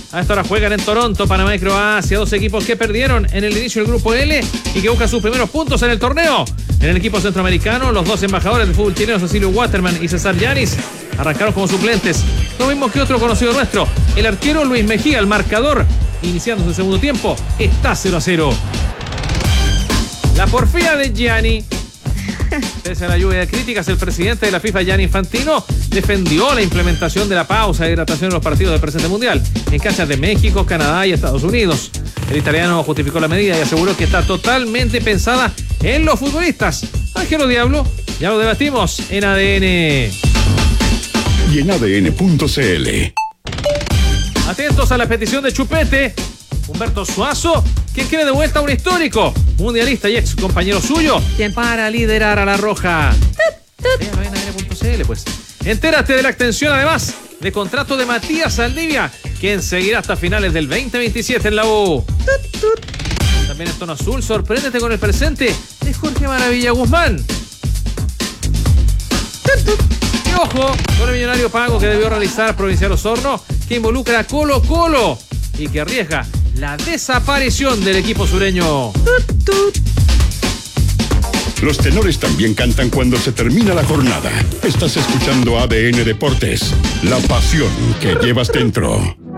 A esta hora juegan en Toronto, Panamá y Croacia, dos equipos que perdieron en el inicio del grupo L y que buscan sus primeros puntos en el torneo. En el equipo centroamericano, los dos embajadores del fútbol chileno, Cecilio Waterman y César Yanis, arrancaron como suplentes. Lo mismo que otro conocido nuestro, el arquero Luis Mejía. El marcador, iniciándose el segundo tiempo, está 0-0. La porfía de Gianni. Pese a la lluvia de críticas, el presidente de la FIFA, Gianni Infantino, defendió la implementación de la pausa de hidratación en los partidos del presente mundial en canchas de México, Canadá y Estados Unidos. El italiano justificó la medida y aseguró que está totalmente pensada en los futbolistas. Ángelo Diablo, ya lo debatimos en ADN. Y en ADN.cl. Atentos a la petición de Chupete. Humberto Suazo, quien quiere de vuelta a un histórico mundialista y ex compañero suyo, quien para liderar a la Roja. Véalo en ADN.cl, pues. Entérate de la extensión, además, de contrato de Matías Saldivia, quien seguirá hasta finales del 2027 en la U. También en tono azul, sorpréndete con el presente de Jorge Maravilla Guzmán. Y ojo con el millonario pago que debió realizar Provincial Osorno, que involucra a Colo-Colo y que arriesga la desaparición del equipo sureño. Los tenores también cantan cuando se termina la jornada. Estás escuchando ADN Deportes, la pasión que llevas dentro.